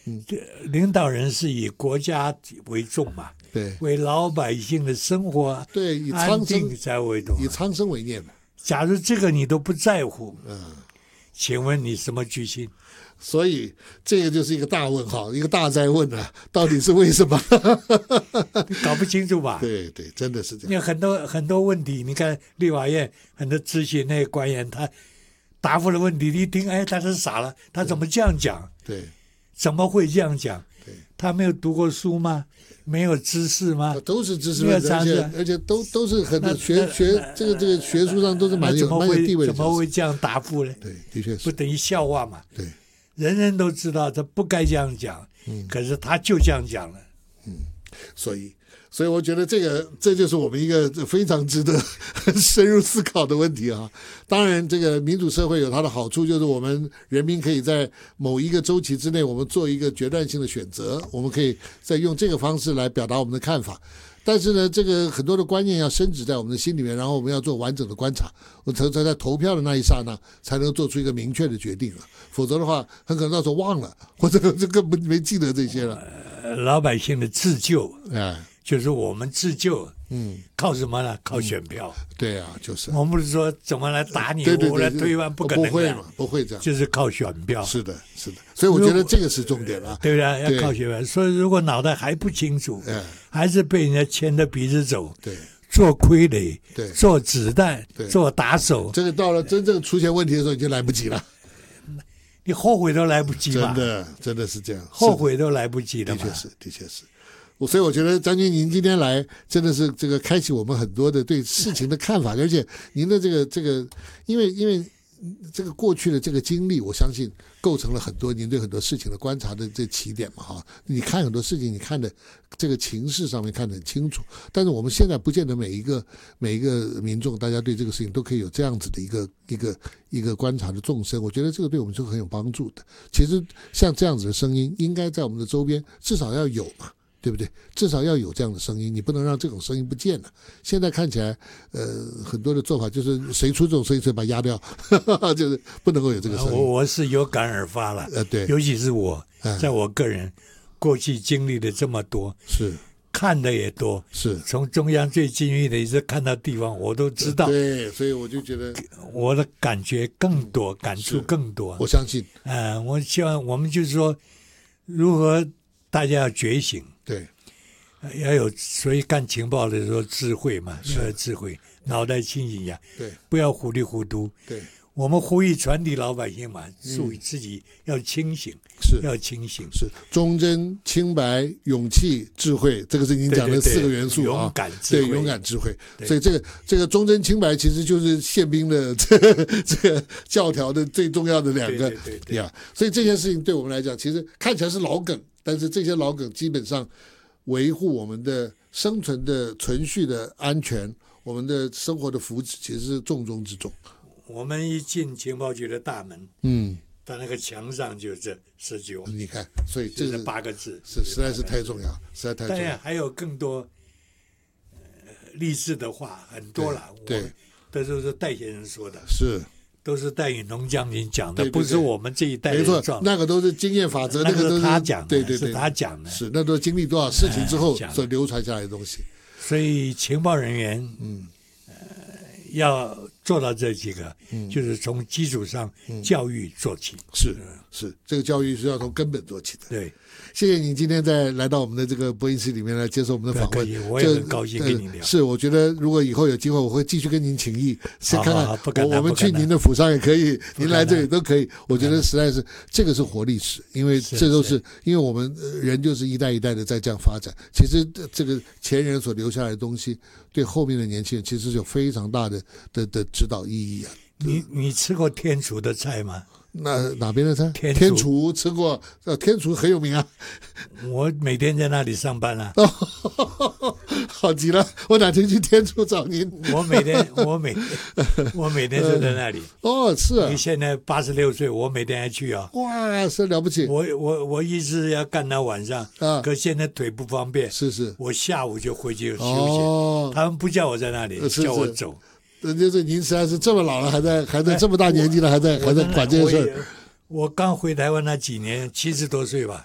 领导人是以国家为重嘛， 对， 为老百姓的生活对，以安定才为重， 以苍生为念的。 假如这个你都不在乎，请问你什么居心？ 所以这个就是一个大问号，一个大哉问啊，到底是为什么？ 搞不清楚吧？ 对对，真的是这样。 有很多问题，你看立法院很多咨询那些官员，他答复的问题，你一听，哎，他是傻了，他怎么这样讲？ 对， 怎么会这样讲？ 对， 他没有读过书吗？没有知识吗？ 都是知识分子，而且都是很多这个学术上都是蛮有地位的。 怎么会这样答复呢？ 对，的确是不等于笑话嘛？ 对， 人人都知道他不该这样讲，可是他就这样讲了。 所以我觉得这就是我们一个非常值得深入思考的问题啊。当然，这个民主社会有它的好处，就是我们人民可以在某一个周期之内，我们做一个决断性的选择，我们可以再用这个方式来表达我们的看法。但是呢，这个很多的观念要深植在我们的心里面，然后我们要做完整的观察，我才在投票的那一刹那才能做出一个明确的决定啊。否则的话，很可能到时候忘了，或者这根本没记得这些了。 老百姓的自救， 哎， 就是我们自救，靠什么呢？靠选票。 对啊，就是我们不是说怎么来打你， 对我来推翻，不可能， 不会嘛，不会这样， 就是靠选票。 是的，是的，所以我觉得这个是重点啊， 对不对？要靠选票。所以如果脑袋还不清楚，还是被人家牵着鼻子走， 对， 做傀儡， 对， 做子弹，做打手， 这个到了真正出现问题的时候已经来不及了。 你后悔都来不及嘛？ 真的是这样， 后悔都来不及了嘛。 的确是。所以我觉得将军您今天来真的是这个开启我们很多的对事情的看法，而且您的这个，因为这个过去的这个经历，我相信构成了很多您对很多事情的观察的这起点嘛哈。你看很多事情，你看的这个情势上面看得很清楚，但是我们现在不见得每一个民众，大家对这个事情都可以有这样子的一个观察的纵深。我觉得这个对我们是很有帮助的。其实像这样子的声音，应该在我们的周边至少要有嘛。对不对？至少要有这样的声音，你不能让这种声音不见了。现在看起来，很多的做法就是谁出这种声音，谁把它压掉，就是不能够有这个声音。 我是有感而发了， 对， 尤其是我，在我个人过去经历的这么多， 是看的也多， 是从中央最精密的一直看到地方，我都知道。 对，所以我就觉得我的感觉更多，感触更多。 我相信， 我希望我们就是说，如何大家要觉醒。 对， 要有，所以干情报的时候智慧嘛，要有智慧，脑袋清醒呀， 对， 不要糊里糊涂。 对， 我们呼吁传递老百姓嘛，注意自己要清醒， 是要清醒， 是忠贞、清白、勇气、智慧，这个是您讲的4个元素啊。 勇敢智慧， 对，勇敢智慧。所以这个忠贞清白其实就是宪兵的这个教条的最重要的2个呀。所以这件事情对我们来讲，其实看起来是老梗。但是这些老梗基本上维护我们的生存的存续的安全，我们的生活的福祉，其实是重中之重。 我们一进情报局的大门，到那个墙上就这10句话， 你看，所以这是 8个字， 实在是太重要，实在太重要。 当然还有更多励志的话，很多了。 对， 这都是戴先生说的， 是。 都是戴雨农将军讲的，不是我们这一代人没错，那个都是经验法则， 那个都是他讲的， 对， 是他讲的， 是那都经历多少事情之后所流传下来的东西。 所以情报人员，要做到这几个，就是从基础上教育做起。 是，这个教育是要从根本做起的。 对， 谢谢你今天再来到我们的这个播音室里面来接受我们的访问， 我也很高兴跟你聊。 是，我觉得如果以后有机会，我会继续跟您请益，先看看我们去您的府上也可以，您来这里都可以。我觉得实在是这个是活历史，因为这都是因为我们人就是一代一代的在这样发展。其实这个前人所留下来的东西，对后面的年轻人其实有非常大的指导意义啊。 你吃过天厨的菜吗？ 哪边的菜？天厨吃过，天厨很有名啊。 我每天在那里上班啊。 好极了，我哪天去天厨找您？ 我每天都在那里。 是啊。 你现在86岁，我每天还去啊。 哇，是了不起。 我一直要干到晚上啊，可现在腿不方便。 是。 我下午就回去休息。他们不叫我在那里，叫我走。 就是您实在是这么老了，还在这么大年纪了，还在管这些事儿。 我刚回台湾那几年，70多岁吧。